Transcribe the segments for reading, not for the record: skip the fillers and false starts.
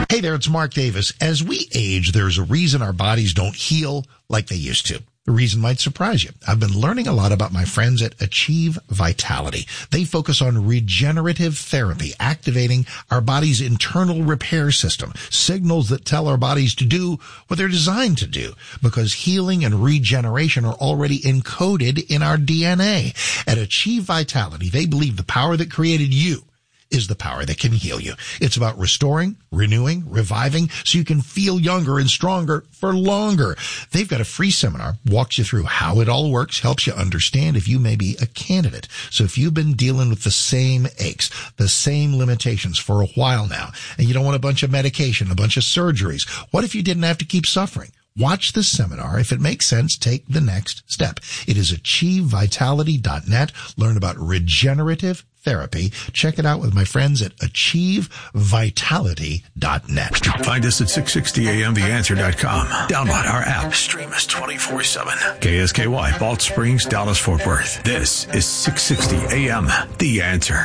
Hey there, it's Mark Davis. As we age, there's a reason our bodies don't heal like they used to. The reason might surprise you. I've been learning a lot about my friends at Achieve Vitality. They focus on regenerative therapy, activating our body's internal repair system, signals that tell our bodies to do what they're designed to do, because healing and regeneration are already encoded in our DNA. At Achieve Vitality, they believe the power that created you is the power that can heal you. It's about restoring, renewing, reviving, so you can feel younger and stronger for longer. They've got a free seminar, walks you through how it all works, helps you understand if you may be a candidate. So if you've been dealing with the same aches, the same limitations for a while now, and you don't want a bunch of medication, a bunch of surgeries, what if you didn't have to keep suffering? Watch the seminar. If it makes sense, take the next step. It is achievevitality.net. Learn about regenerative therapy. Check it out with my friends at achievevitality.net. Find us at 660amtheanswer.com. Download our app. Stream us 24/7. KSKY, Balch Springs, Dallas, Fort Worth. This is 660 AM, The Answer.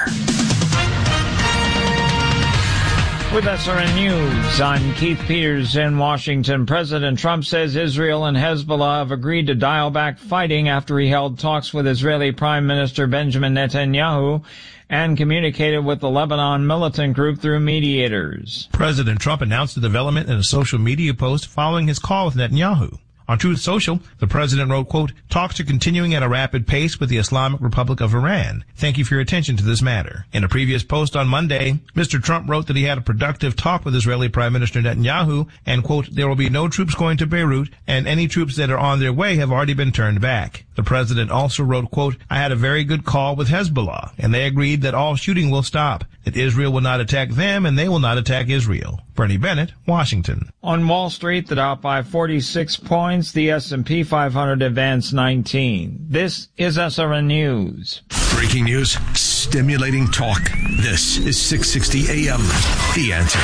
With SRN News, I'm Keith Peters in Washington. President Trump says Israel and Hezbollah have agreed to dial back fighting after he held talks with Israeli Prime Minister Benjamin Netanyahu and communicated with the Lebanon militant group through mediators. President Trump announced the development in a social media post following his call with Netanyahu. On Truth Social, the president wrote, quote, "Talks are continuing at a rapid pace with the Islamic Republic of Iran. Thank you for your attention to this matter." In a previous post on Monday, Mr. Trump wrote that he had a productive talk with Israeli Prime Minister Netanyahu and, quote, "There will be no troops going to Beirut, and any troops that are on their way have already been turned back." The president also wrote, quote, "I had a very good call with Hezbollah, and they agreed that all shooting will stop, that Israel will not attack them, and they will not attack Israel." Bernie Bennett, Washington. On Wall Street, the Dow by 46 points, the S&P 500 advanced 19. This is SRN News. Breaking news, stimulating talk. This is 660 AM, The Answer.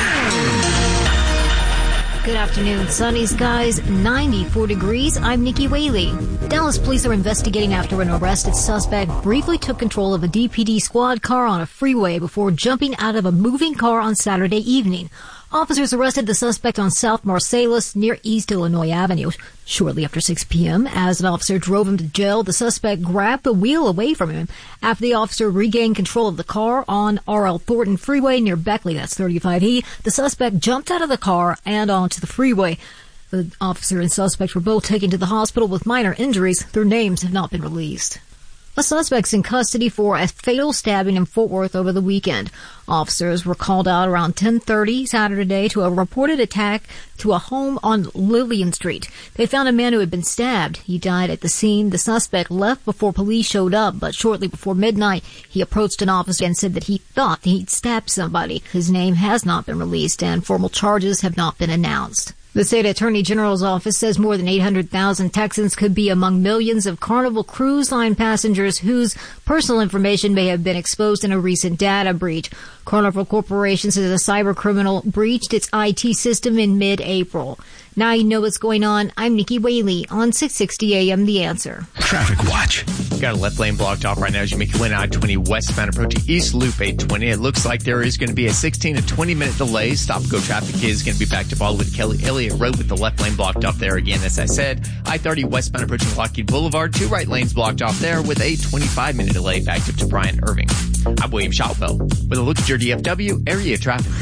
Good afternoon. Sunny skies, 94 degrees. I'm Nikki Whaley. Dallas police are investigating after an arrested suspect briefly took control of a DPD squad car on a freeway before jumping out of a moving car on Saturday evening. Officers arrested the suspect on South Marsalis near East Illinois Avenue shortly after 6 p.m. As an officer drove him to jail, the suspect grabbed the wheel away from him. After the officer regained control of the car on R.L. Thornton Freeway near Beckley, that's 35E, the suspect jumped out of the car and onto the freeway. The officer and suspect were both taken to the hospital with minor injuries. Their names have not been released. A suspect's in custody for a fatal stabbing in Fort Worth over the weekend. Officers were called out around 10:30 Saturday to a reported attack to a home on Lillian Street. They found a man who had been stabbed. He died at the scene. The suspect left before police showed up, but shortly before midnight, he approached an officer and said that he thought he'd stabbed somebody. His name has not been released, and formal charges have not been announced. The state attorney general's office says more than 800,000 Texans could be among millions of Carnival Cruise Line passengers whose personal information may have been exposed in a recent data breach. Carnival Corporation says a cyber criminal breached its IT system in mid-April. Now you know what's going on. I'm Nikki Whaley on 660 AM The Answer. Traffic watch. Got a left lane blocked off right now as you make your way to I-20 westbound approaching East Loop 820. It looks like there is going to be a 16 to 20 minute delay. Stop-go traffic is going to be backed up all the way to Kelly Elliott Road with the left lane blocked off there again. As I said, I-30 westbound approaching Lockheed Boulevard. 2 right lanes blocked off there with a 25 minute delay backed up to Bryant Irving. I'm William Shotwell with a look at your DFW area traffic.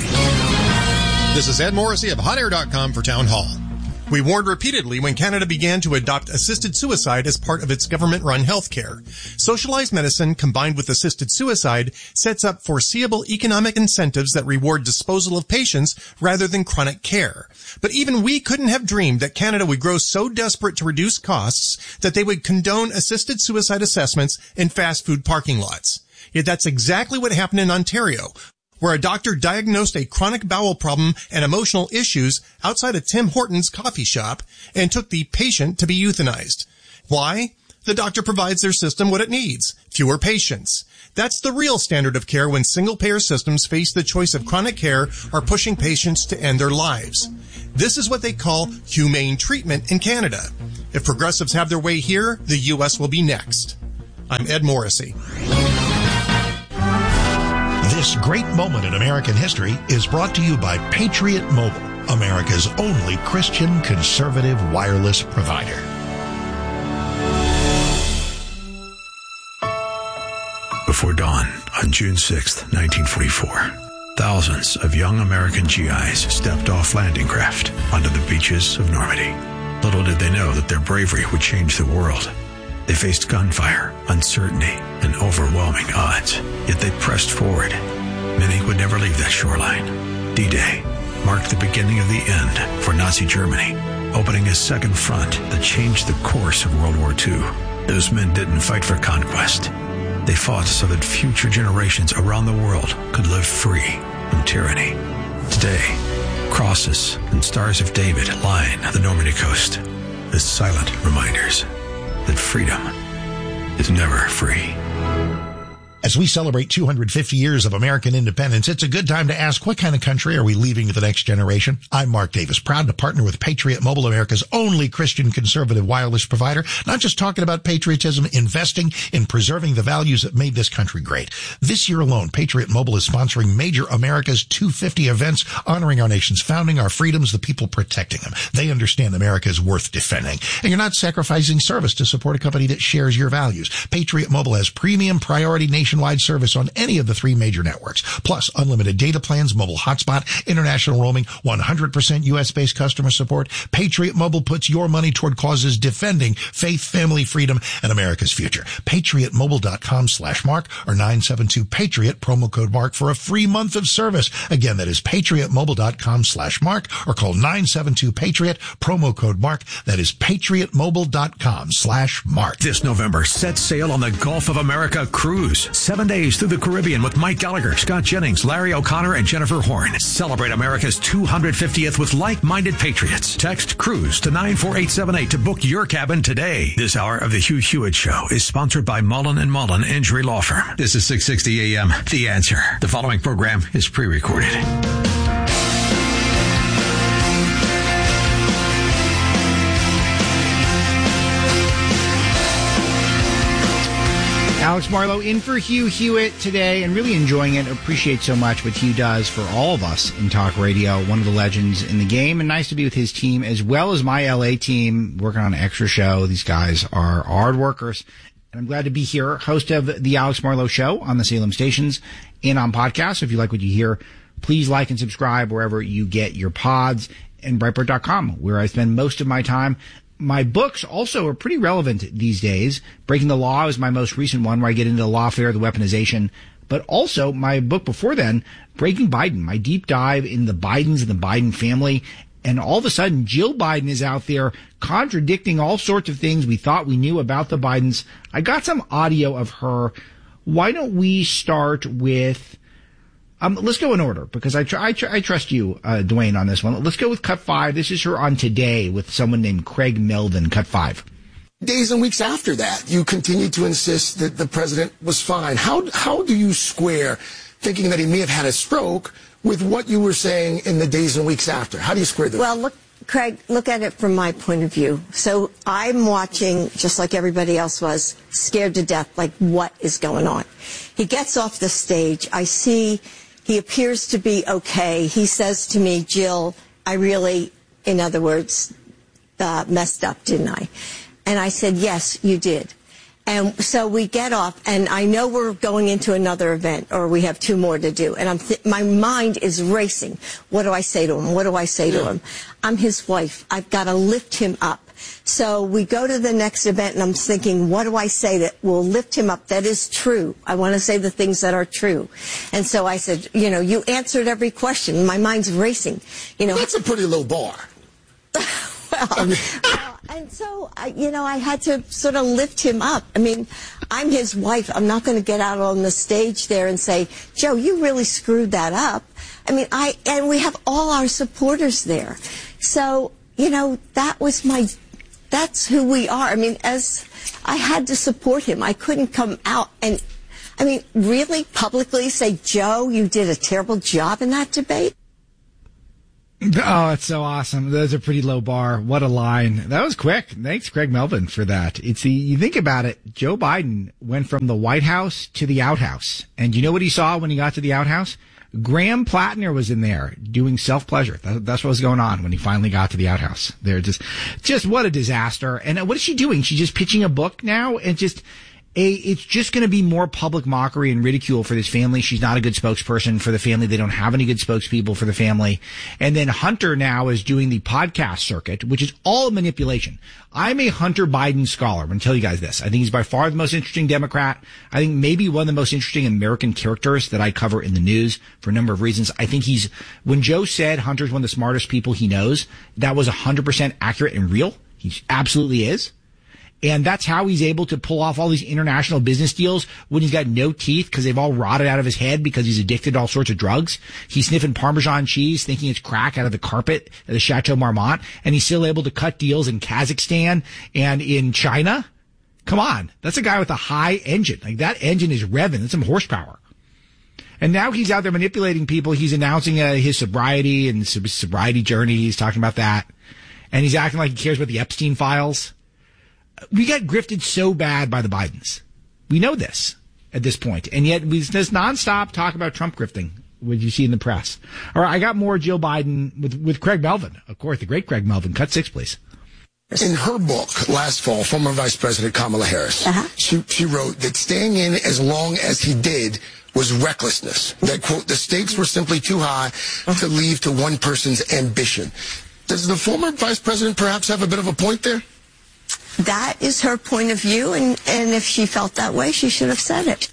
This is Ed Morrissey of HotAir.com for Town Hall. We warned repeatedly when Canada began to adopt assisted suicide as part of its government-run healthcare. Socialized medicine combined with assisted suicide sets up foreseeable economic incentives that reward disposal of patients rather than chronic care. But even we couldn't have dreamed that Canada would grow so desperate to reduce costs that they would condone assisted suicide assessments in fast food parking lots. Yet that's exactly what happened in Ontario, where a doctor diagnosed a chronic bowel problem and emotional issues outside a Tim Hortons coffee shop and took the patient to be euthanized. Why? The doctor provides their system what it needs: fewer patients. That's the real standard of care when single-payer systems face the choice of chronic care or pushing patients to end their lives. This is what they call humane treatment in Canada. If progressives have their way here, the U.S. will be next. I'm Ed Morrissey. This great moment in American history is brought to you by Patriot Mobile, America's only Christian conservative wireless provider. Before dawn on June 6, 1944, thousands of young American GIs stepped off landing craft onto the beaches of Normandy. Little did they know that their bravery would change the world. They faced gunfire, uncertainty, and overwhelming odds, yet they pressed forward. Many would never leave that shoreline. D-Day marked the beginning of the end for Nazi Germany, opening a second front that changed the course of World War II. Those men didn't fight for conquest. They fought so that future generations around the world could live free from tyranny. Today, crosses and stars of David line the Normandy coast as silent reminders that freedom is never free. As we celebrate 250 years of American independence, it's a good time to ask, what kind of country are we leaving to the next generation? I'm Mark Davis, proud to partner with Patriot Mobile, America's only Christian conservative wireless provider. Not just talking about patriotism, investing in preserving the values that made this country great. This year alone, Patriot Mobile is sponsoring Major America's 250 events, honoring our nation's founding, our freedoms, the people protecting them. They understand America is worth defending. And you're not sacrificing service to support a company that shares your values. Patriot Mobile has premium priority nationwide service on any of the 3 major networks, plus unlimited data plans, mobile hotspot, international roaming, 100% U.S.-based customer support. Patriot Mobile puts your money toward causes defending faith, family, freedom, and America's future. PatriotMobile.com/Mark or 972-PATRIOT, promo code Mark for a free month of service. Again, that is PatriotMobile.com/Mark or call 972-PATRIOT, promo code Mark. That is PatriotMobile.com/Mark. This November, set sail on the Gulf of America cruise. 7 days through the Caribbean with Mike Gallagher, Scott Jennings, Larry O'Connor, and Jennifer Horn. Celebrate America's 250th with like-minded patriots. Text CRUISE to 94878 to book your cabin today. This hour of the Hugh Hewitt Show is sponsored by Mullen & Mullen Injury Law Firm. This is 660 AM, The Answer. The following program is pre-recorded. Alex Marlowe in for Hugh Hewitt today, and really enjoying it. Appreciate so much what Hugh does for all of us in talk radio. One of the legends in the game, and nice to be with his team as well as my LA team working on an extra show. These guys are hard workers, and I'm glad to be here, host of the Alex Marlowe Show on the Salem stations and on podcasts. If you like what you hear, please like and subscribe wherever you get your pods, and Breitbart.com, where I spend most of my time. My books also are pretty relevant these days. Breaking the Law is my most recent one, where I get into the lawfare, the weaponization. But also my book before then, Breaking Biden, my deep dive in the Bidens and the Biden family. And all of a sudden, Jill Biden is out there contradicting all sorts of things we thought we knew about the Bidens. I got some audio of her. Why don't we start with... let's go in order, because I trust you, Dwayne, on this one. Let's go with cut 5. This is her on Today with someone named Craig Melvin, cut 5. Days and weeks after that, you continued to insist that the president was fine. How do you square thinking that he may have had a stroke with what you were saying in the days and weeks after? How do you square that? Well, look, Craig, look at it from my point of view. So I'm watching, just like everybody else was, scared to death, like what is going on? He gets off the stage. I see... He appears to be okay. He says to me, Jill, I really, in other words, messed up, didn't I? And I said, yes, you did. And so we get off, and I know we're going into another event, or we have 2 more to do. And my mind is racing. What do I say to him? What do I say to him? I'm his wife. I've got to lift him up. So we go to the next event, and I'm thinking, what do I say that will lift him up? That is true. I want to say the things that are true. And so I said, you answered every question. My mind's racing. That's a pretty low bar. And so, I had to sort of lift him up. I mean, I'm his wife. I'm not going to get out on the stage there and say, Joe, you really screwed that up. I mean, and we have all our supporters there. So, that's who we are. I mean, as I had to support him, I couldn't come out and, really publicly say, Joe, you did a terrible job in that debate. Oh, it's so awesome. That's a pretty low bar. What a line. That was quick. Thanks, Craig Melvin, for that. You think about it, Joe Biden went from the White House to the outhouse. And you know what he saw when he got to the outhouse? Graham Plattner was in there doing self-pleasure. That's what was going on when he finally got to the outhouse. They're just what a disaster. And what is she doing? She's just pitching a book now and it's just going to be more public mockery and ridicule for this family. She's not a good spokesperson for the family. They don't have any good spokespeople for the family. And then Hunter now is doing the podcast circuit, which is all manipulation. I'm a Hunter Biden scholar. I'm going to tell you guys this. I think he's by far the most interesting Democrat. I think maybe one of the most interesting American characters that I cover in the news for a number of reasons. I think when Joe said Hunter's one of the smartest people he knows, that was 100% accurate and real. He absolutely is. And that's how he's able to pull off all these international business deals when he's got no teeth because they've all rotted out of his head because he's addicted to all sorts of drugs. He's sniffing Parmesan cheese, thinking it's crack out of the carpet at the Chateau Marmont, and he's still able to cut deals in Kazakhstan and in China. Come on. That's a guy with a high engine. Like, that engine is revving. That's some horsepower. And now he's out there manipulating people. He's announcing his sobriety and sobriety journey. He's talking about that. And he's acting like he cares about the Epstein files. We got grifted so bad by the Bidens. We know this at this point. And yet we just nonstop talk about Trump grifting, what you see in the press. All right, I got more Jill Biden with Craig Melvin. Of course, the great Craig Melvin. Cut 6, please. In her book last fall, former Vice President Kamala Harris, she wrote that staying in as long as he did was recklessness. That, quote, the stakes were simply too high to leave to one person's ambition. Does the former vice president perhaps have a bit of a point there? That is her point of view, and if she felt that way, she should have said it.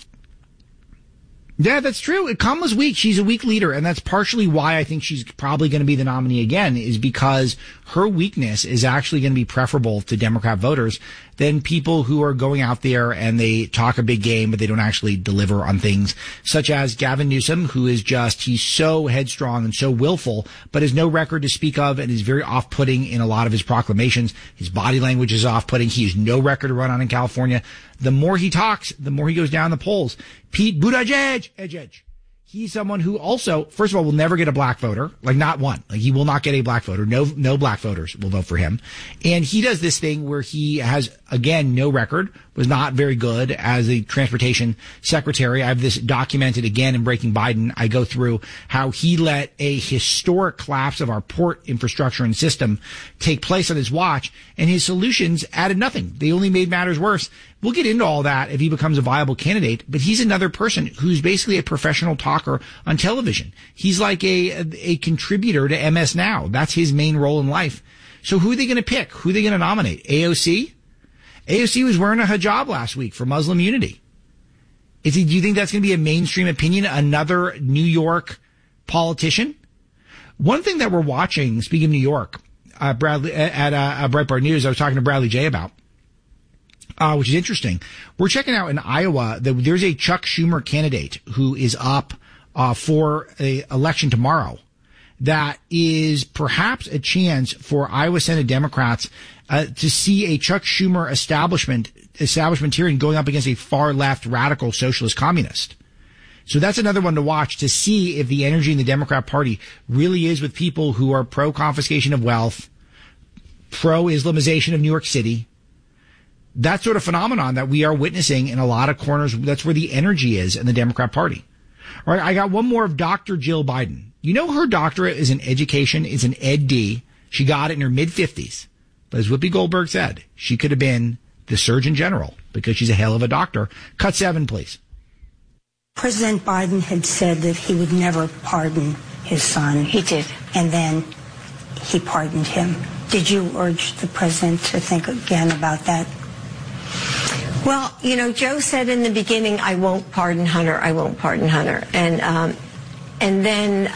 Yeah, that's true. Kamala's weak. She's a weak leader, and that's partially why I think she's probably going to be the nominee again, is because her weakness is actually going to be preferable to Democrat voters than people who are going out there and they talk a big game, but they don't actually deliver on things, such as Gavin Newsom, who is he's so headstrong and so willful, but has no record to speak of and is very off-putting in a lot of his proclamations. His body language is off-putting. He has no record to run on in California. The more he talks, the more he goes down the polls. Pete Buttigieg, edge. He's someone who also, first of all, will never get a black voter. Like, not one. Like, he will not get a black voter. No black voters will vote for him. And he does this thing where he has, again, no record, was not very good as a transportation secretary. I have this documented again in Breaking Biden. I go through how he let a historic collapse of our port infrastructure and system take place on his watch, and his solutions added nothing. They only made matters worse. We'll get into all that if he becomes a viable candidate, but he's another person who's basically a professional talker on television. He's like a contributor to MS Now. That's his main role in life. So who are they going to pick? Who are they going to nominate? AOC? AOC was wearing a hijab last week for Muslim unity. Do you think that's going to be a mainstream opinion? Another New York politician? One thing that we're watching, speaking of New York, Bradley at Breitbart News, I was talking to Bradley J about, which is interesting. We're checking out in Iowa that there's a Chuck Schumer candidate who is up for an election tomorrow. That is perhaps a chance for Iowa Senate Democrats to see a Chuck Schumer establishmentarian going up against a far left radical socialist communist. So that's another one to watch to see if the energy in the Democrat Party really is with people who are pro-confiscation of wealth, pro-Islamization of New York City. That sort of phenomenon that we are witnessing in a lot of corners. That's where the energy is in the Democrat Party. All right, I got one more of Dr. Jill Biden. You know, her doctorate is in education. It's an Ed.D. She got it in her mid-50s. But as Whoopi Goldberg said, she could have been the Surgeon General because she's a hell of a doctor. Cut 7, please. President Biden had said that he would never pardon his son. He did. And then he pardoned him. Did you urge the president to think again about that? Well, you know, Joe said in the beginning, I won't pardon Hunter. I won't pardon Hunter. And then...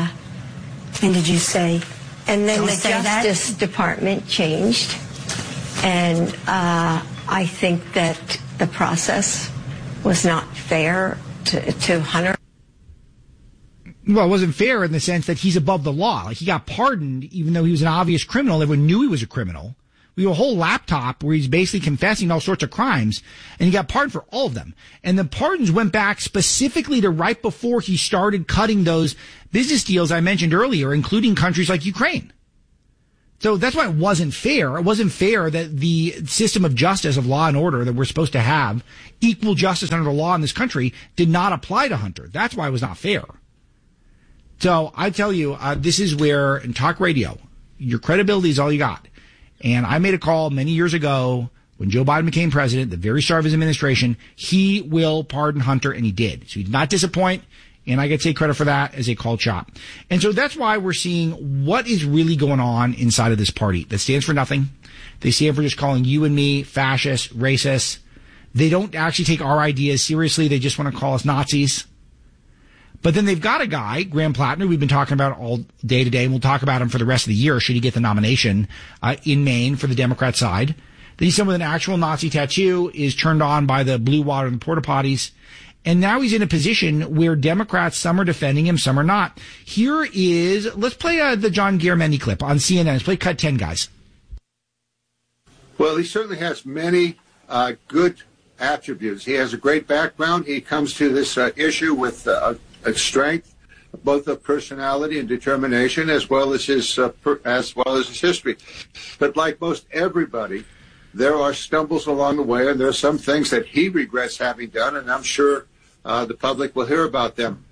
and did you say... And then the Justice Department changed. And I think that the process was not fair to Hunter. Well, it wasn't fair in the sense that he's above the law. Like, he got pardoned even though he was an obvious criminal. Everyone knew he was a criminal. We have a whole laptop where he's basically confessing all sorts of crimes, and he got pardoned for all of them. And the pardons went back specifically to right before he started cutting those business deals I mentioned earlier, including countries like Ukraine. So that's why it wasn't fair. It wasn't fair that the system of justice, of law and order that we're supposed to have, equal justice under the law in this country, did not apply to Hunter. That's why it was not fair. So I tell you, this is where, in talk radio, your credibility is all you got. And I made a call many years ago when Joe Biden became president, the very start of his administration, he will pardon Hunter, and he did. So he did not disappoint. And I get to take credit for that as a called shot. And so that's why we're seeing what is really going on inside of this party that stands for nothing. They stand for just calling you and me fascists, racists. They don't actually take our ideas seriously. They just want to call us Nazis. But then they've got a guy, Graham Plattner, we've been talking about all day today, and we'll talk about him for the rest of the year should he get the nomination in Maine for the Democrat side. That he's someone with an actual Nazi tattoo, is turned on by the blue water and the porta potties. And now he's in a position where Democrats, some are defending him, some are not. Here is, let's play the John Garamendi clip on CNN. Let's play cut 10, guys. Well, he certainly has many good attributes. He has a great background. He comes to this issue with a strength, both of personality and determination, as well as his history. But like most everybody, there are stumbles along the way, and there are some things that he regrets having done, and I'm sure the public will hear about them.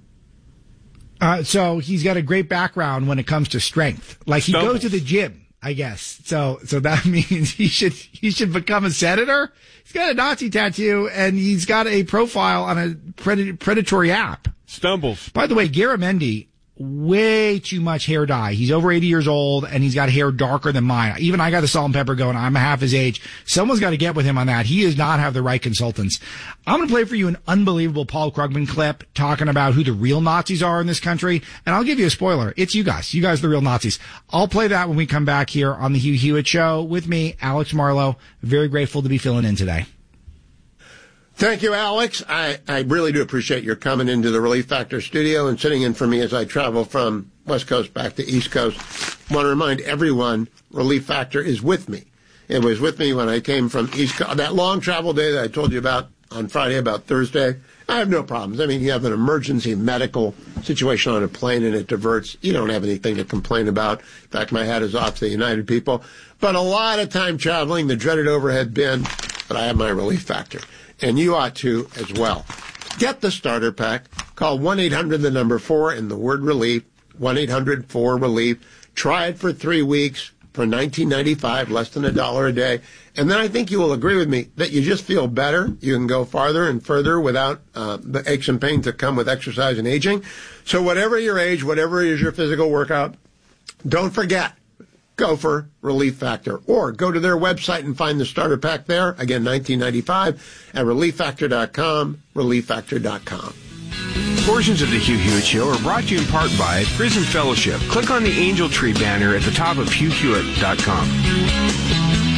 So he's got a great background when it comes to strength. Like he goes to the gym, I guess. So that means he should become a senator. He's got a Nazi tattoo, and he's got a profile on a predatory app. Stumbles. By the way, Garamendi, way too much hair dye. He's over 80 years old, and he's got hair darker than mine. Even I got the salt and pepper going. I'm half his age. Someone's got to get with him on that. He does not have the right consultants. I'm going to play for you an unbelievable Paul Krugman clip talking about who the real Nazis are in this country. And I'll give you a spoiler. It's you guys. You guys are the real Nazis. I'll play that when we come back here on the Hugh Hewitt Show. With me, Alex Marlow. Very grateful to be filling in today. Thank you, Alex. I really do appreciate your coming into the Relief Factor studio and sitting in for me as I travel from West Coast back to East Coast. I want to remind everyone, Relief Factor is with me. It was with me when I came from East Coast. That long travel day that I told you about on Friday, about Thursday, I have no problems. I mean, you have an emergency medical situation on a plane and it diverts. You don't have anything to complain about. In fact, my hat is off to the United people. But a lot of time traveling, the dreaded overhead bin, but I have my Relief Factor. And you ought to as well. Get the starter pack. Call 1-800-4 and the word relief, 1-800-4-RELIEF. Try it for 3 weeks for $19.95, less than $1 a day. And then I think you will agree with me that you just feel better. You can go farther and further without the aches and pains that come with exercise and aging. So whatever your age, whatever is your physical workout, don't forget. Go for Relief Factor, or go to their website and find the starter pack there. Again, $19.95 at ReliefFactor.com, ReliefFactor.com. Portions of the Hugh Hewitt Show are brought to you in part by Prison Fellowship. Click on the Angel Tree banner at the top of HughHewitt.com.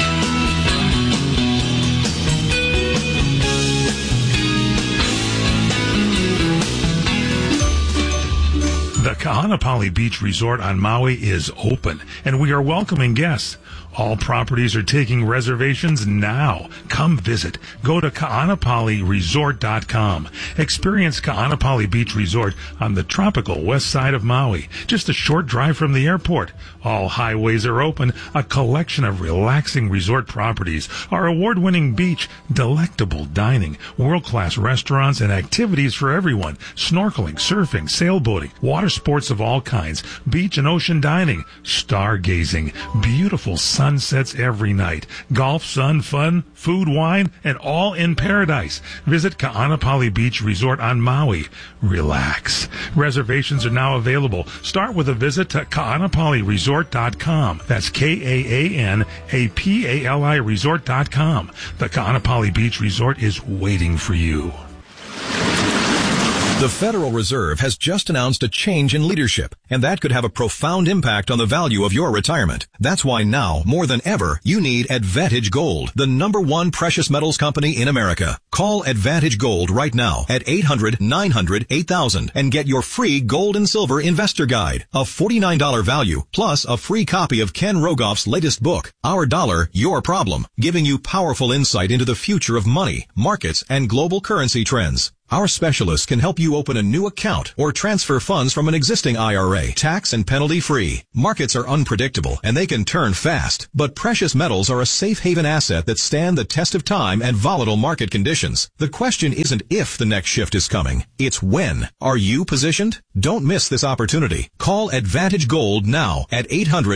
The Kahanapali Beach Resort on Maui is open, and we are welcoming guests. All properties are taking reservations now. Come visit. Go to kahanapaliresort.com. Experience Kahanapali Beach Resort on the tropical west side of Maui, just a short drive from the airport. All highways are open, a collection of relaxing resort properties, our award-winning beach, delectable dining, world-class restaurants, and activities for everyone. Snorkeling, surfing, sailboating, water sports of all kinds, beach and ocean dining, stargazing, beautiful sunsets every night, golf, sun, fun, food, wine, and all in paradise. Visit Kahanapali Beach Resort on Maui. Relax. Reservations are now available. Start with a visit to kahanapaliresort.com. That's Kahanapali resort.com. The Kahanapali Beach Resort is waiting for you. The The Federal Reserve has just announced a change in leadership, and that could have a profound impact on the value of your retirement. That's why now, more than ever, you need Advantage Gold, the #1 precious metals company in America. Call Advantage Gold right now at 800-900-8000 and get your free gold and silver investor guide, a $49 value, plus a free copy of Ken Rogoff's latest book, Our Dollar, Your Problem, giving you powerful insight into the future of money, markets, and global currency trends. Our specialists can help you open a new account or transfer funds from an existing IRA, tax and penalty free. Markets are unpredictable and they can turn fast, but precious metals are a safe haven asset that stand the test of time and volatile market conditions. The question isn't if the next shift is coming, it's when. Are you positioned? Don't miss this opportunity. Call Advantage Gold now at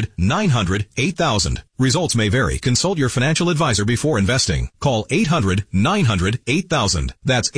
800-900-8000. Results may vary. Consult your financial advisor before investing. Call 800-900-8000. That's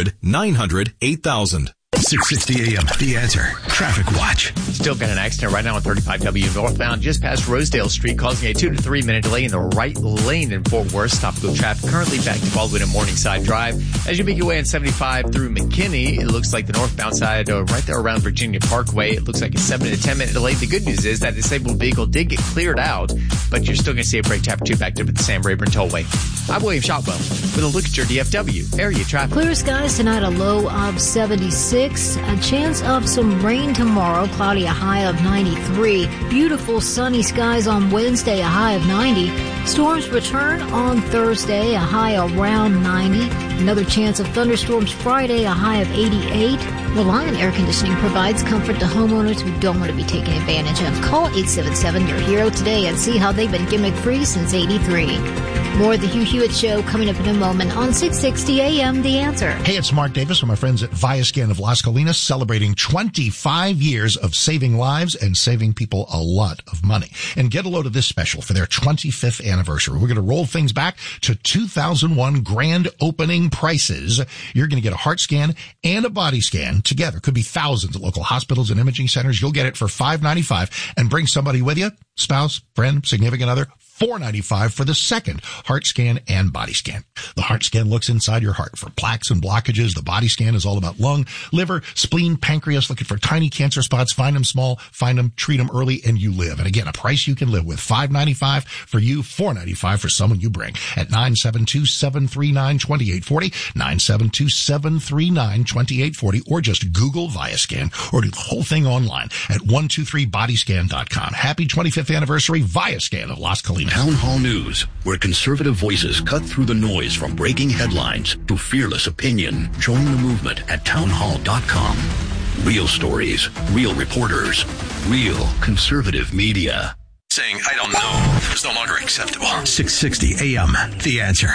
800-900-8000. 660 AM, The Answer. Traffic Watch. Still got an accident right now on 35W northbound just past Rosedale Street, causing a 2 to 3 minute delay in the right lane in Fort Worth. Stop-go traffic currently back to Baldwin at Morningside Drive. As you make your way on 75 through McKinney, it looks like the northbound side right there around Virginia Parkway. It looks like a 7 to 10 minute delay. The good news is that disabled vehicle did get cleared out, but you're still going to see a brake traffic 2 backed up at the Sam Rayburn Tollway. I'm William Shotwell with a look at your DFW area traffic. Clear skies tonight, a low of 76. A chance of some rain tomorrow, cloudy, a high of 93. Beautiful sunny skies on Wednesday, a high of 90. Storms return on Thursday, a high around 90. Another chance of thunderstorms Friday, a high of 88. Reliant Air Conditioning provides comfort to homeowners who don't want to be taken advantage of. Call 877 your hero today and see how they've been gimmick-free since 83. More of the Hugh Hewitt Show coming up in a moment on 660 AM, The Answer. Hey, it's Mark Davis with my friends at Viascan of Las Colinas, celebrating 25 years of saving lives and saving people a lot of money. And get a load of this special for their 25th anniversary. We're going to roll things back to 2001 grand opening prices. You're going to get a heart scan and a body scan together. Could be thousands at local hospitals and imaging centers. You'll get it for $595 and bring somebody with you, spouse, friend, significant other. $495 for the second heart scan and body scan. The heart scan looks inside your heart for plaques and blockages. The body scan is all about lung, liver, spleen, pancreas, looking for tiny cancer spots. Find them small, find them, treat them early, and you live. And again, a price you can live with. $595 for you, $495 for someone you bring at 972-739-2840, 972-739-2840, or just Google Viascan, or do the whole thing online at 123bodyscan.com. Happy 25th anniversary, Viascan of Las Colinas. Town Hall News, where conservative voices cut through the noise from breaking headlines to fearless opinion. Join the movement at townhall.com. Real stories, real reporters, real conservative media. Saying, I don't know, is no longer acceptable. 660 AM, The Answer.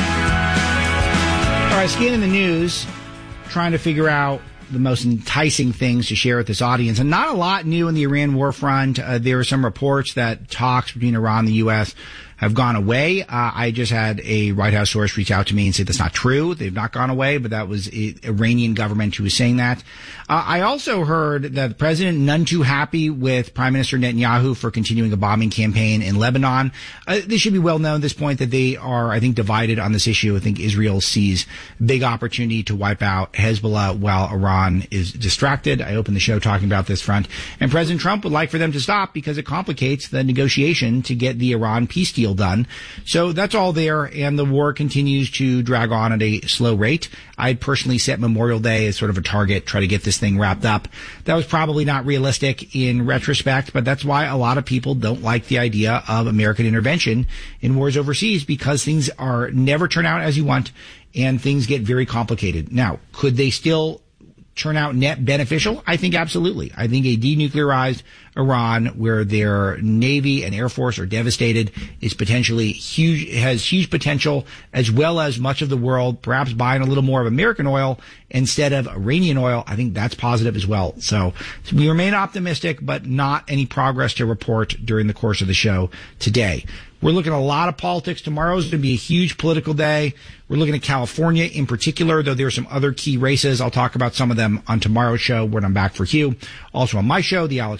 All right, scanning the news, trying to figure out the most enticing things to share with this audience. And not a lot new in the Iran war front. There are some reports that talks between Iran and the U.S. have gone away. I just had a White House source reach out to me and say that's not true. They've not gone away, but that was the Iranian government who was saying that. I also heard that the president none too happy with Prime Minister Netanyahu for continuing a bombing campaign in Lebanon. This should be well known at this point that they are, I think, divided on this issue. I think Israel sees big opportunity to wipe out Hezbollah while Iran is distracted. I opened the show talking about this front. And President Trump would like for them to stop because it complicates the negotiation to get the Iran peace deal done. So that's all there, and the war continues to drag on at a slow rate. I'd personally set Memorial Day as sort of a target, try to get this thing wrapped up. That was probably not realistic in retrospect, but that's why a lot of people don't like the idea of American intervention in wars overseas, because things are never turn out as you want, and things get very complicated. Now, could they still turn out net beneficial? I think absolutely. I think a denuclearized Iran, where their Navy and Air Force are devastated, is potentially huge, has huge potential, as well as much of the world perhaps buying a little more of American oil instead of Iranian oil. I think that's positive as well. So we remain optimistic, but not any progress to report during the course of the show today. We're looking at a lot of politics. Tomorrow is going to be a huge political day. We're looking at California in particular, though there are some other key races. I'll talk about some of them on tomorrow's show when I'm back for Hugh. Also on my show, The Alex Marlowe Show.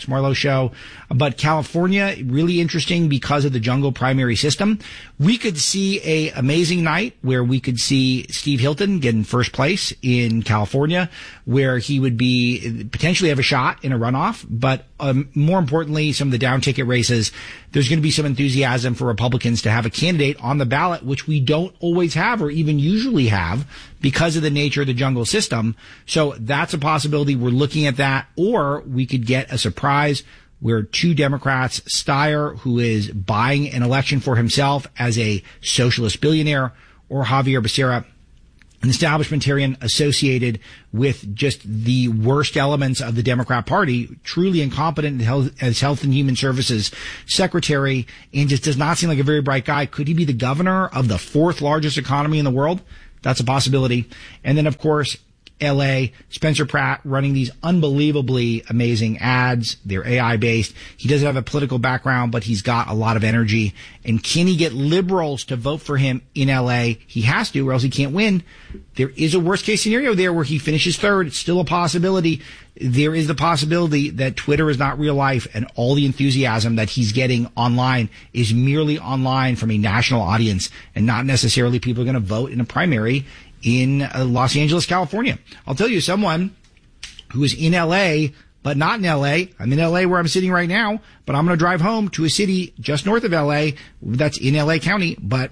show. But California, really interesting because of the jungle primary system. We could see a amazing night where we could see Steve Hilton get in first place in California, where he would be potentially have a shot in a runoff. But more importantly, some of the down ticket races, there's going to be some enthusiasm for Republicans to have a candidate on the ballot, which we don't always have or even usually have because of the nature of the jungle system. So that's a possibility. We're looking at that. Or we could get a surprise where two Democrats, Steyer, who is buying an election for himself as a socialist billionaire, or Javier Becerra, an establishmentarian associated with just the worst elements of the Democrat Party, truly incompetent as Health and Human Services Secretary, and just does not seem like a very bright guy. Could he be the governor of the fourth largest economy in the world? That's a possibility. And then, of course, L.A., Spencer Pratt running these unbelievably amazing ads. They're AI-based. He doesn't have a political background, but he's got a lot of energy. And can he get liberals to vote for him in L.A.? He has to, or else he can't win. There is a worst-case scenario there where he finishes third. It's still a possibility. There is the possibility that Twitter is not real life, and all the enthusiasm that he's getting online is merely online from a national audience, and not necessarily people are going to vote in a primary in Los Angeles, California. I'll tell you, someone who is in L.A., but not in L.A. I'm in L.A. where I'm sitting right now, but I'm going to drive home to a city just north of L.A. that's in L.A. County, but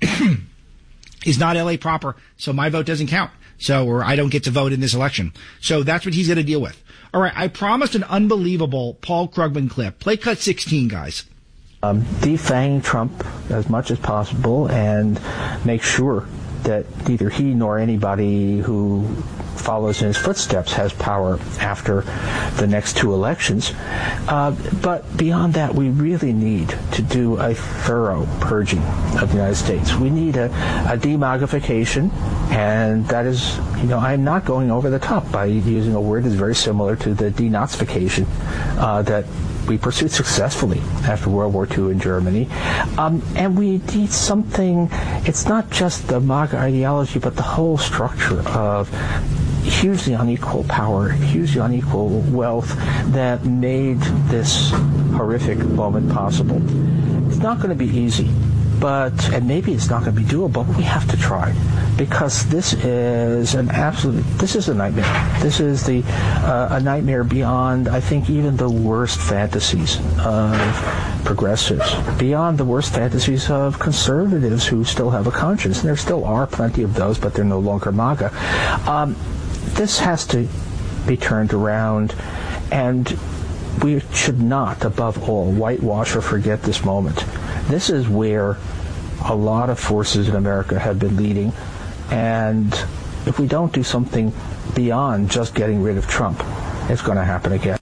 is not L.A. proper, so my vote doesn't count. Or I don't get to vote in this election. So that's what he's going to deal with. All right, I promised an unbelievable Paul Krugman clip. Play cut 16, guys. Defang Trump as much as possible and make sure that neither he nor anybody who follows in his footsteps has power after the next two elections. But beyond that, we really need to do a thorough purging of the United States. We need a demagification, and that is, I'm not going over the top by using a word that's very similar to the denazification that we pursued successfully after World War II in Germany. And we need something, it's not just the MAGA ideology, but the whole structure of hugely unequal power, hugely unequal wealth that made this horrific moment possible. It's not going to be easy, and maybe it's not going to be doable, but we have to try, because this is a nightmare. This is a nightmare beyond, I think, even the worst fantasies of progressives, beyond the worst fantasies of conservatives who still have a conscience. And there still are plenty of those, but they're no longer MAGA. This has to be turned around, and we should not, above all, whitewash or forget this moment. This is where a lot of forces in America have been leading, and if we don't do something beyond just getting rid of Trump, it's going to happen again.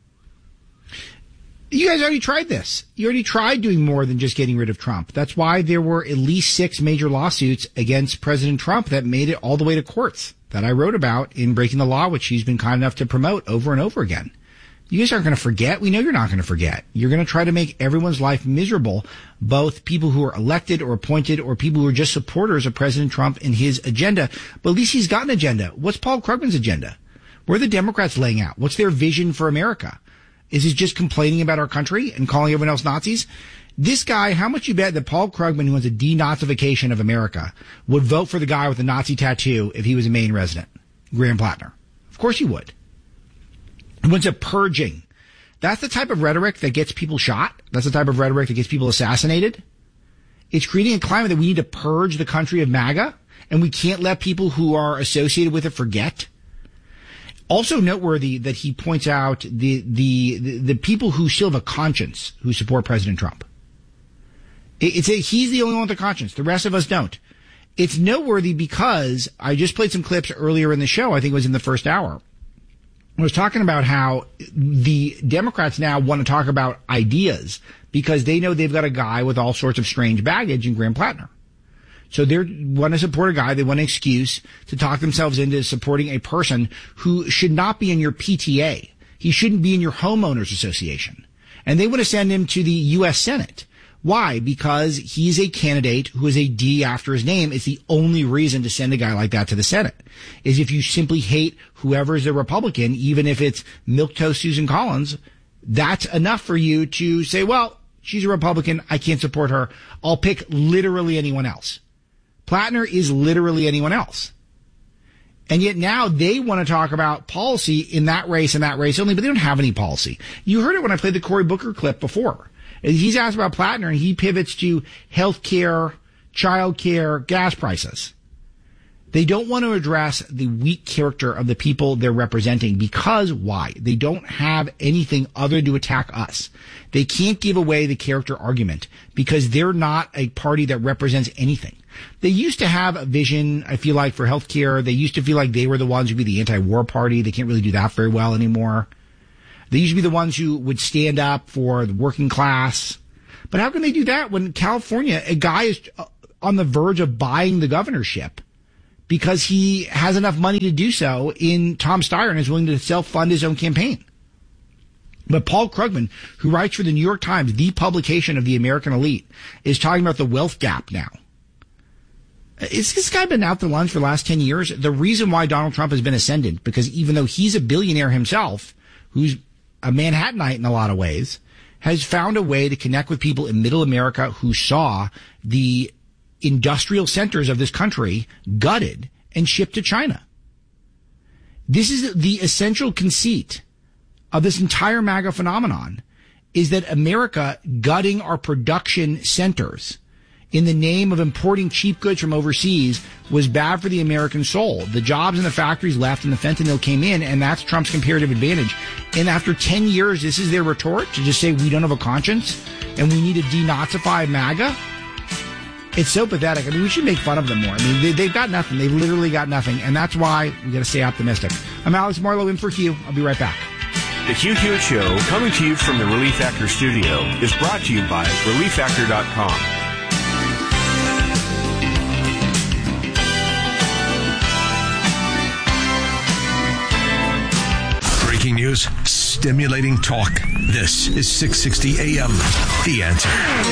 You guys already tried this. You already tried doing more than just getting rid of Trump. That's why there were at least 6 major lawsuits against President Trump that made it all the way to courts that I wrote about in Breaking the Law, which he's been kind enough to promote over and over again. You guys aren't going to forget. We know you're not going to forget. You're going to try to make everyone's life miserable, both people who are elected or appointed or people who are just supporters of President Trump and his agenda. But at least he's got an agenda. What's Paul Krugman's agenda? What are the Democrats laying out? What's their vision for America? Is he just complaining about our country and calling everyone else Nazis? This guy, how much you bet that Paul Krugman, who wants a denazification of America, would vote for the guy with the Nazi tattoo if he was a Maine resident? Graham Plattner. Of course he would. He wants a purging. That's the type of rhetoric that gets people shot. That's the type of rhetoric that gets people assassinated. It's creating a climate that we need to purge the country of MAGA, and we can't let people who are associated with it forget. Also noteworthy that he points out the people who still have a conscience who support President Trump. He's the only one with a conscience. The rest of us don't. It's noteworthy because I just played some clips earlier in the show. I think it was in the first hour. I was talking about how the Democrats now want to talk about ideas because they know they've got a guy with all sorts of strange baggage in Graham Plattner. So they want to support a guy. They want an excuse to talk themselves into supporting a person who should not be in your PTA. He shouldn't be in your homeowners association. And they want to send him to the U.S. Senate. Why? Because he's a candidate who has a D after his name. It's the only reason to send a guy like that to the Senate, is if you simply hate whoever is a Republican, even if it's milquetoast Susan Collins, that's enough for you to say, well, she's a Republican. I can't support her. I'll pick literally anyone else. Plattner is literally anyone else. And yet now they want to talk about policy in that race and that race only, but they don't have any policy. You heard it when I played the Cory Booker clip before. He's asked about Plattner and he pivots to health care, child care, gas prices. They don't want to address the weak character of the people they're representing because why? They don't have anything other to attack us. They can't give away the character argument because they're not a party that represents anything. They used to have a vision, I feel like, for healthcare. They used to feel like they were the ones who'd be the anti-war party. They can't really do that very well anymore. They used to be the ones who would stand up for the working class. But how can they do that when California, a guy is on the verge of buying the governorship because he has enough money to do so in Tom Steyer and is willing to self-fund his own campaign? But Paul Krugman, who writes for the New York Times, the publication of the American elite, is talking about the wealth gap now. Is this guy been out to lunch for the last 10 years? The reason why Donald Trump has been ascendant, because even though he's a billionaire himself, who's a Manhattanite in a lot of ways, has found a way to connect with people in middle America who saw the industrial centers of this country gutted and shipped to China. This is the essential conceit of this entire MAGA phenomenon, is that America gutting our production centers in the name of importing cheap goods from overseas was bad for the American soul. The jobs in the factories left and the fentanyl came in, and that's Trump's comparative advantage. And after 10 years, this is their retort to just say we don't have a conscience and we need to denazify MAGA? It's so pathetic. I mean, we should make fun of them more. I mean, they've got nothing. They've literally got nothing. And that's why we got to stay optimistic. I'm Alex Marlowe in for Hugh. I'll be right back. The Hugh Hewitt Show, coming to you from the Relief Factor studio, is brought to you by ReliefFactor.com. Breaking news, stimulating talk. This is 660 AM. The Answer.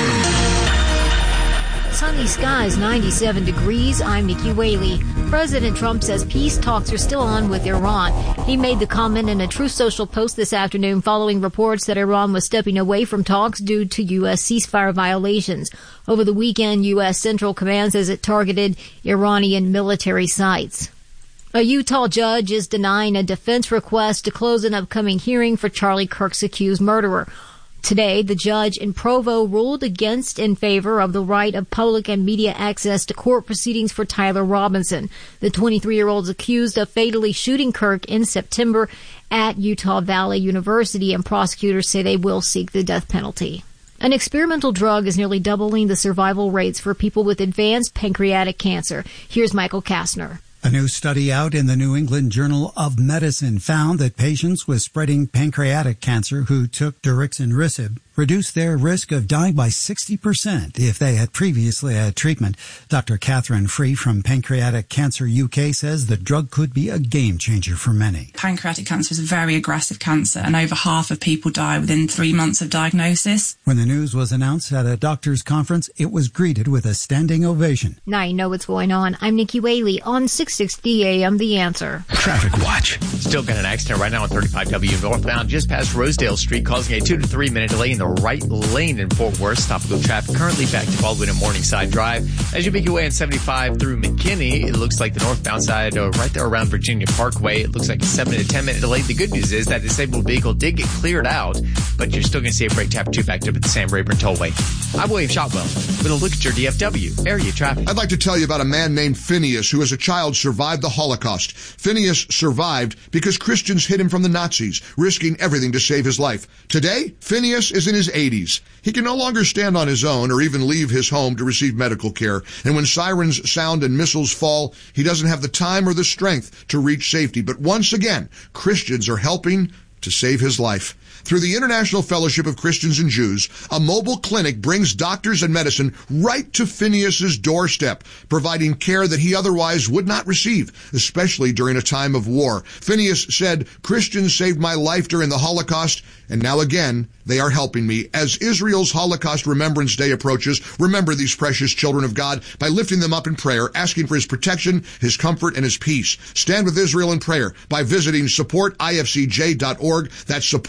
Sunny skies, 97 degrees. I'm Nikki Whaley. President Trump says peace talks are still on with Iran. He made the comment in a Truth Social post this afternoon following reports that Iran was stepping away from talks due to U.S. ceasefire violations. Over the weekend, U.S. Central Command says it targeted Iranian military sites. A Utah judge is denying a defense request to close an upcoming hearing for Charlie Kirk's accused murderer. Today, the judge in Provo ruled in favor of the right of public and media access to court proceedings for Tyler Robinson. The 23-year-old is accused of fatally shooting Kirk in September at Utah Valley University, and prosecutors say they will seek the death penalty. An experimental drug is nearly doubling the survival rates for people with advanced pancreatic cancer. Here's Michael Kastner. A new study out in the New England Journal of Medicine found that patients with spreading pancreatic cancer who took daraxonrasib reduced their risk of dying by 60% if they had previously had treatment. Dr. Catherine Free from Pancreatic Cancer UK says the drug could be a game changer for many. Pancreatic cancer is a very aggressive cancer, and over half of people die within 3 months of diagnosis. When the news was announced at a doctor's conference, it was greeted with a standing ovation. Now you know what's going on. I'm Nikki Whaley on 660 AM The Answer. Traffic watch. Still got an accident right now on 35W northbound just past Rosedale Street, causing a 2 to 3 minute delay in the right lane in Fort Worth. Stop-and-go traffic currently back to Baldwin and Morningside Drive. As you make your way on 75 through McKinney, it looks like the northbound side right there around Virginia Parkway. It looks like a 7 to 10 minute delay. The good news is that disabled vehicle did get cleared out, but you're still going to see a brake tap 2 backed up at the Sam Rayburn Tollway. I'm William Shotwell with a look at your DFW area traffic. I'd like to tell you about a man named Phineas who as a child survived the Holocaust. Phineas survived because Christians hid him from the Nazis, risking everything to save his life. Today, Phineas is in his 80s. He can no longer stand on his own or even leave his home to receive medical care. And when sirens sound and missiles fall, he doesn't have the time or the strength to reach safety. But once again, Christians are helping to save his life. Through the International Fellowship of Christians and Jews, a mobile clinic brings doctors and medicine right to Phineas's doorstep, providing care that he otherwise would not receive, especially during a time of war. Phineas said, "Christians saved my life during the Holocaust, and now again, they are helping me." As Israel's Holocaust Remembrance Day approaches, remember these precious children of God by lifting them up in prayer, asking for his protection, his comfort, and his peace. Stand with Israel in prayer by visiting supportifcj.org. That's supportifcj.org.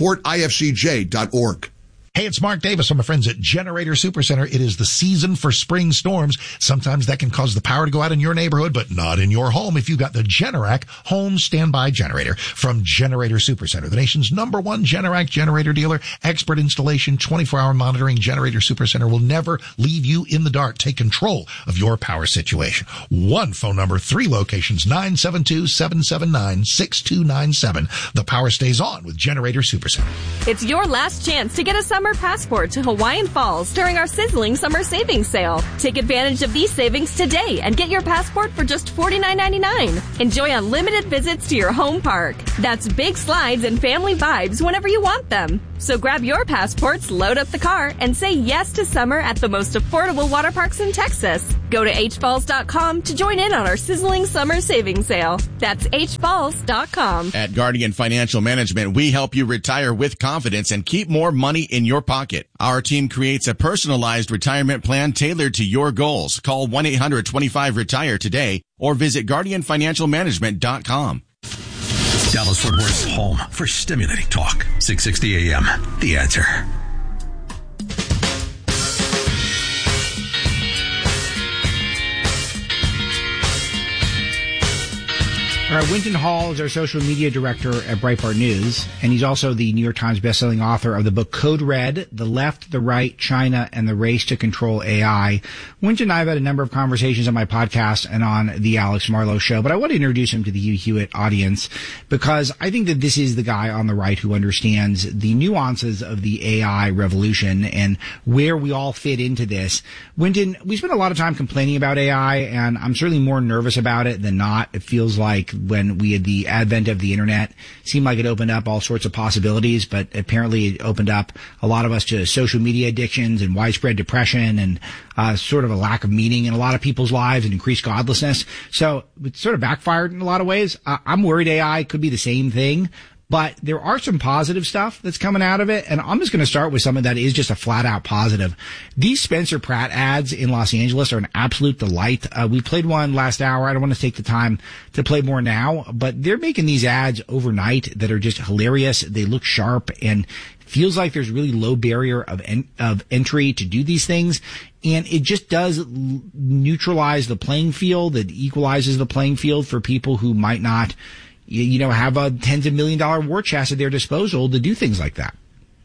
kfcj.org. Hey, it's Mark Davis. I'm my friends at Generator Supercenter. It is the season for spring storms. Sometimes that can cause the power to go out in your neighborhood, but not in your home if you've got the Generac home standby generator from Generator Supercenter, the nation's #1 Generac generator dealer. Expert installation, 24-hour monitoring. Generator Supercenter will never leave you in the dark. Take control of your power situation. One phone number, 3 locations, 972-779-6297. The power stays on with Generator Supercenter. It's your last chance to get a summer passport to Hawaiian Falls during our sizzling summer savings sale. Take advantage of these savings today and get your passport for just $49.99. Enjoy unlimited visits to your home park. That's big slides and family vibes whenever you want them. So grab your passports, load up the car, and say yes to summer at the most affordable water parks in Texas. Go to hfalls.com to join in on our sizzling summer savings sale. That's hfalls.com. At Guardian Financial Management, we help you retire with confidence and keep more money in your pocket. Our team creates a personalized retirement plan tailored to your goals. Call 1-800-25-RETIRE today or visit guardianfinancialmanagement.com. Dallas-Fort Worth's home for stimulating talk. 660 AM. The Answer. All right, Winton Hall is our social media director at Breitbart News, and he's also the New York Times bestselling author of the book Code Red, The Left, the Right, China, and the Race to Control AI. Winton and I have had a number of conversations on my podcast and on the Alex Marlowe Show, but I want to introduce him to the Hugh Hewitt audience because I think that this is the guy on the right who understands the nuances of the AI revolution and where we all fit into this. Winton, we spend a lot of time complaining about AI, and I'm certainly more nervous about it than not. It feels like when we had the advent of the internet, seemed like it opened up all sorts of possibilities, but apparently it opened up a lot of us to social media addictions and widespread depression and sort of a lack of meaning in a lot of people's lives and increased godlessness. So it sort of backfired in a lot of ways. I'm worried AI could be the same thing. But there are some positive stuff that's coming out of it, and I'm just going to start with something that is just a flat-out positive. These Spencer Pratt ads in Los Angeles are an absolute delight. We played one last hour. I don't want to take the time to play more now, but they're making these ads overnight that are just hilarious. They look sharp, and feels like there's really low barrier of entry to do these things. And it just does neutralize the playing field. It equalizes the playing field for people who might not have a tens of $1 million war chest at their disposal to do things like that.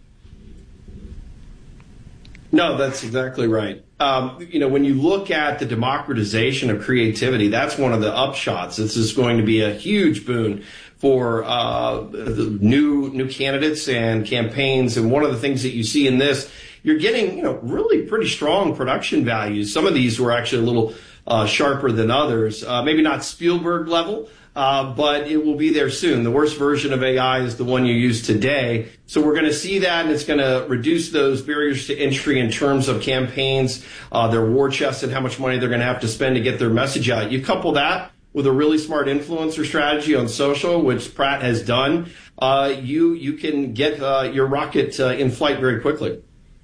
No, that's exactly right. When you look at the democratization of creativity, that's one of the upshots. This is going to be a huge boon for the new candidates and campaigns. And one of the things that you see in this, you're getting, really pretty strong production values. Some of these were actually a little sharper than others, maybe not Spielberg level. But it will be there soon. The worst version of AI is the one you use today. So we're going to see that, and it's going to reduce those barriers to entry in terms of campaigns, their war chest, and how much money they're going to have to spend to get their message out. You couple that with a really smart influencer strategy on social, which Pratt has done, you can get your rocket in flight very quickly.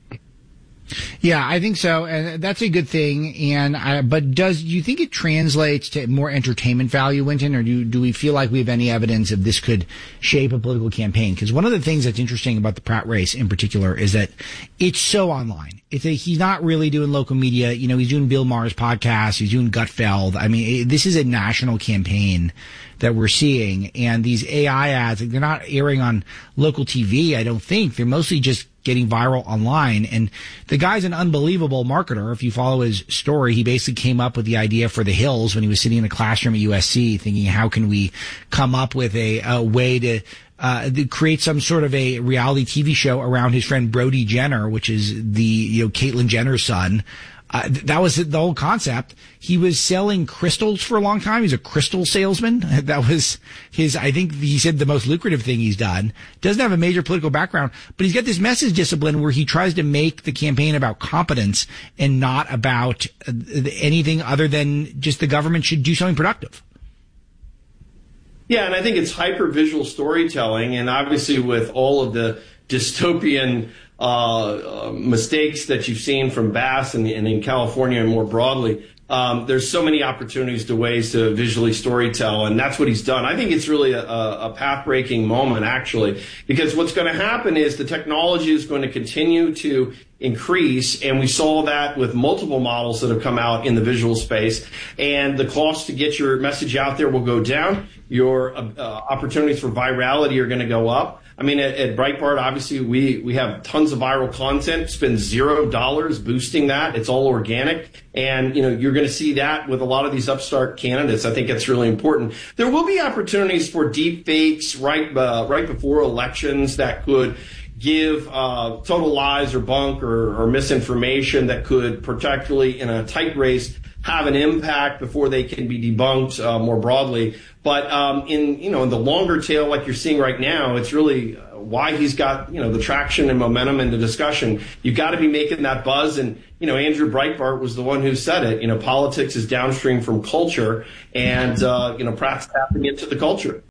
Yeah, I think so, and that's a good thing. But do you think it translates to more entertainment value, Winton, or do we feel like we have any evidence of this could shape a political campaign? Because one of the things that's interesting about the Pratt race in particular is that it's so online. He's not really doing local media. He's doing Bill Maher's podcast. He's doing Gutfeld. I mean, this is a national campaign that we're seeing, and these AI ads, they're not airing on local TV, I don't think. They're mostly just getting viral online. And the guy's an unbelievable marketer. If you follow his story, he basically came up with the idea for The Hills when he was sitting in a classroom at USC thinking, how can we come up with a way to create some sort of a reality TV show around his friend Brody Jenner, which is the, Caitlyn Jenner's son. That was the whole concept. He was selling crystals for a long time. He's a crystal salesman. That was I think he said the most lucrative thing he's done. Doesn't have a major political background, but he's got this message discipline where he tries to make the campaign about competence and not about anything other than just the government should do something productive. Yeah, and I think it's hyper-visual storytelling, and obviously with all of the dystopian mistakes that you've seen from Bass and in California and more broadly, There's so many opportunities to ways to visually storytell, and that's what he's done. I think it's really a path-breaking moment, actually, because what's going to happen is the technology is going to continue to increase, and we saw that with multiple models that have come out in the visual space, and the cost to get your message out there will go down. Your opportunities for virality are going to go up. I mean, at Breitbart, obviously, we have tons of viral content, spend $0 boosting that. It's all organic. And, you're going to see that with a lot of these upstart candidates. I think that's really important. There will be opportunities for deep fakes right before elections that could give total lies or bunk or misinformation that could, particularly in a tight race, have an impact before they can be debunked more broadly. But in the longer tail, like you're seeing right now, it's really why he's got the traction and momentum in the discussion. You've got to be making that buzz. And Andrew Breitbart was the one who said it. Politics is downstream from culture, and Pratt's tapping into the culture.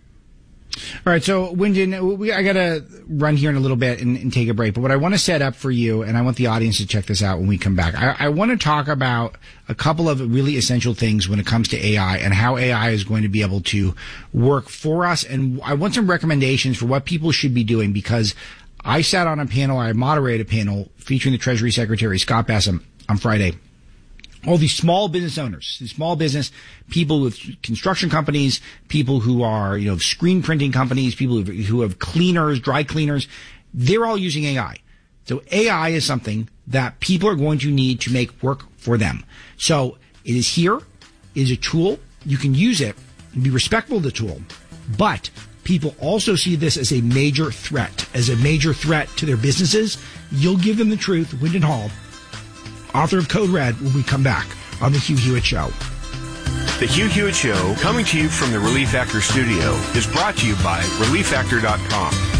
All right, so Wyndon, I got to run here in a little bit and take a break. But what I want to set up for you, and I want the audience to check this out when we come back, I want to talk about a couple of really essential things when it comes to AI and how AI is going to be able to work for us. And I want some recommendations for what people should be doing, because I sat on a panel, I moderated a panel featuring the Treasury Secretary, Scott Bessent, on Friday. All these small business owners, these small business people with construction companies, people who are, screen printing companies, people who have cleaners, dry cleaners, they're all using AI. So AI is something that people are going to need to make work for them. So it is here, it is a tool. You can use it and be respectful of the tool, but people also see this as a major threat to their businesses. You'll give them the truth. Wyndon Hall, author of Code Red, when we come back on The Hugh Hewitt Show. The Hugh Hewitt Show, coming to you from the Relief Factor studio, is brought to you by ReliefFactor.com.